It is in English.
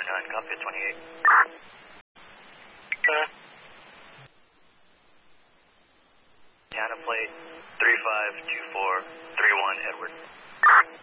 9, copy at 28. Piano plate 352431 Edward.